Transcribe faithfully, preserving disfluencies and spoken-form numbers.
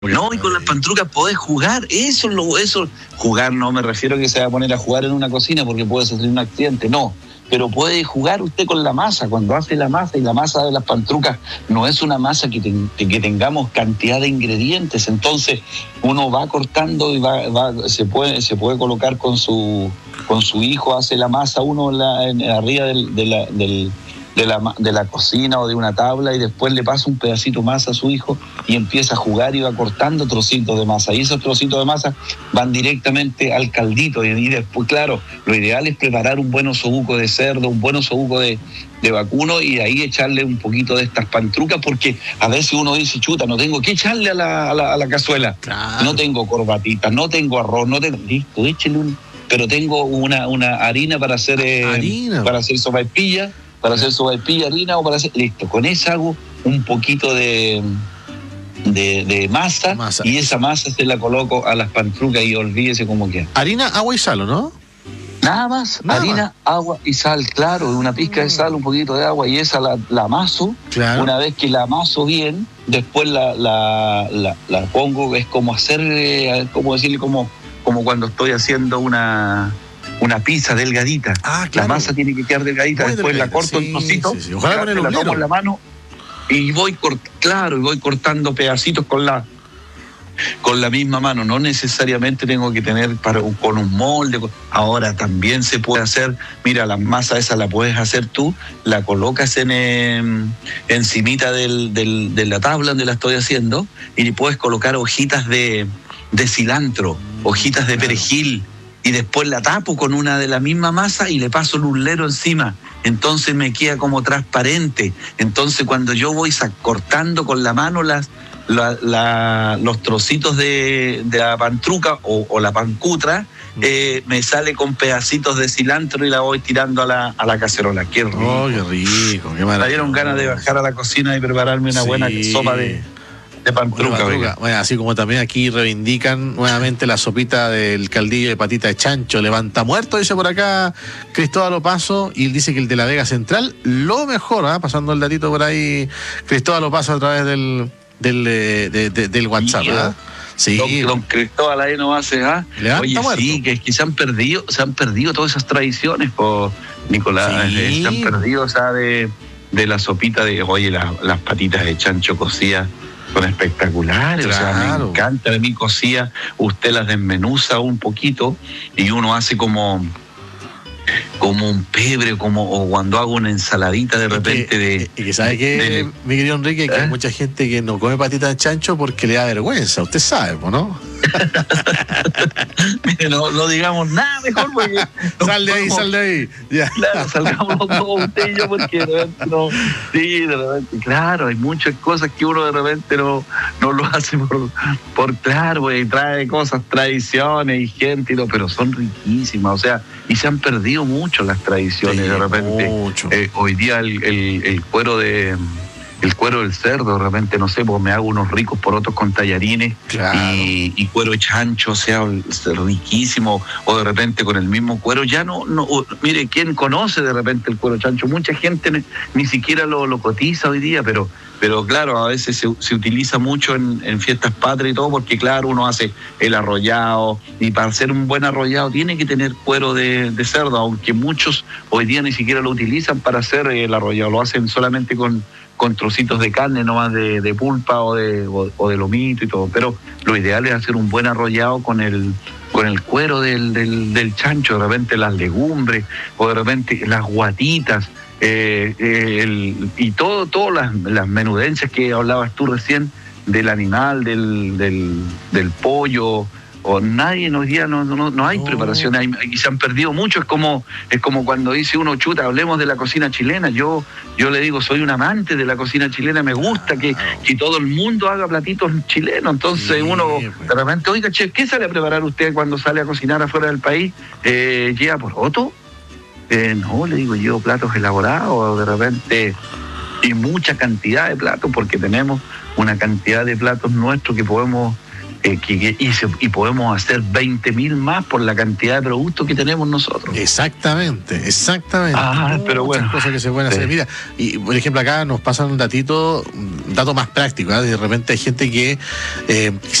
No, y con las pantrucas podés jugar, eso es lo, eso, jugar no me refiero a que se va a poner a jugar en una cocina porque puede sufrir un accidente, no, pero puede jugar usted con la masa, cuando hace la masa, y la masa de las pantrucas no es una masa que, ten, que tengamos cantidad de ingredientes, entonces uno va cortando y va, va se puede se puede colocar con su con su hijo, hace la masa uno en la, en, arriba del, de la, del De la, de la cocina o de una tabla, y después le pasa un pedacito más a su hijo y empieza a jugar y va cortando trocitos de masa, y esos trocitos de masa van directamente al caldito, y, y después, claro, lo ideal es preparar un buen osobuco de cerdo, un buen osobuco de, de vacuno, y ahí echarle un poquito de estas pantrucas, porque a veces uno dice, chuta, no tengo que echarle a la, a la, a la cazuela, claro. No tengo corbatitas, no tengo arroz, no tengo, listo, échale un, pero tengo una, una harina para hacer eh, harina. para hacer sopaipilla, para hacer sopaipilla, harina, o para hacer... Listo, con eso hago un poquito de, de, de masa, masa, y esa masa se la coloco a las pantrucas y olvídese cómo queda. Harina, agua y sal, ¿no? Nada más, Nada harina, más. agua y sal, claro, una pizca de sal, un poquito de agua, y esa la, la amaso. Claro. Una vez que la amaso bien, después la, la, la, la pongo, es como hacer, como decirle, como, como cuando estoy haciendo una... una pizza delgadita. Ah, claro. La masa tiene que quedar delgadita. Muy después delgadita. La corto sí, en trocitos, sí, sí. Ojalá con el la tomo en la mano y voy cort- claro, y voy cortando pedacitos con la con la misma mano. No necesariamente tengo que tener para, con un molde. Ahora también se puede hacer, mira, la masa esa la puedes hacer tú, la colocas en eh, encimita del, del, de la tabla donde la estoy haciendo, y le puedes colocar hojitas de, de cilantro, hojitas de claro. perejil, y después la tapo con una de la misma masa y le paso el ulero encima. Entonces me queda como transparente. Entonces cuando yo voy cortando con la mano las, la, la, los trocitos de, de la pantruca o, o la pancutra, eh, me sale con pedacitos de cilantro y la voy tirando a la, a la cacerola. Qué rico. Oh, qué rico, qué maravilla. Me dieron ganas de bajar a la cocina y prepararme una sí. buena sopa de... de pantruca, pantruca. Bueno, así como también aquí reivindican nuevamente la sopita del caldillo de patita de chancho, levanta muerto, dice por acá Cristóbal Opaso, y él dice que el de la Vega Central lo mejor, ¿eh? Pasando el datito por ahí Cristóbal Opaso a través del del, de, de, de, del WhatsApp, ¿eh? Sí. Don, don Cristóbal ahí no hace, ¿ah? ¿eh? Oye, muerto. Sí, que, que se han perdido, se han perdido todas esas tradiciones, por Nicolás, sí. eh, se han perdido, o sea, de, de la sopita de, oye, la, las patitas de chancho cocidas son espectaculares, claro. O sea, me encanta de mi cocida, usted las desmenuza un poquito y uno hace como como un pebre, como o cuando hago una ensaladita de repente que, de... Y que sabe que, de, mi querido Enrique, que ¿eh? Hay mucha gente que no come patita de chancho porque le da vergüenza, usted sabe, ¿no? Mire, no, no digamos nada mejor porque... Sal de ahí, podemos, sal de ahí. Ya. Claro, salgamos los dos, usted y yo, porque de repente no... Sí, de repente, claro, hay muchas cosas que uno de repente no, no lo hace por, por claro, y trae cosas, tradiciones y gente, y no, pero son riquísimas, o sea, y se han perdido mucho las tradiciones, sí, de repente. Mucho. Eh, hoy día el, el, el cuero de... el cuero del cerdo, de repente, no sé, porque me hago unos ricos porotos con tallarines, claro. y, y cuero de chancho, o sea, riquísimo, o de repente con el mismo cuero, ya no, no mire, ¿quién conoce de repente el cuero chancho? Mucha gente ni, ni siquiera lo, lo cotiza hoy día, pero, pero claro, a veces se, se utiliza mucho en, en fiestas patrias y todo, porque claro, uno hace el arrollado, y para hacer un buen arrollado tiene que tener cuero de, de cerdo, aunque muchos hoy día ni siquiera lo utilizan para hacer el arrollado, lo hacen solamente con con trocitos de carne, no más de, de pulpa o de, o, o de lomito y todo, pero lo ideal es hacer un buen arrollado con el con el cuero del, del, del chancho, de repente las legumbres, o de repente las guatitas, eh, eh, el, y todo, todas las, las menudencias que hablabas tú recién, del animal, del, del, del pollo, o nadie hoy día no, no, no hay no. preparación, hay, y se han perdido mucho. Es como es como cuando dice uno, chuta, hablemos de la cocina chilena. Yo yo le digo, soy un amante de la cocina chilena, me gusta que, que todo el mundo haga platitos chilenos. Entonces sí, uno pues. de repente, oiga, che, ¿qué sale a preparar usted cuando sale a cocinar afuera del país? Eh, ¿Lleva poroto? Eh, no, le digo, llevo platos elaborados, de repente, y mucha cantidad de platos, porque tenemos una cantidad de platos nuestros que podemos Eh, que, que, y, se, y podemos hacer veinte mil más por la cantidad de productos que tenemos nosotros. Exactamente, exactamente. Ah, Muchas pero bueno. cosas que se pueden Sí. hacer. Mira, y por ejemplo acá nos pasan un datito, un dato más práctico, ¿eh? De repente hay gente que eh,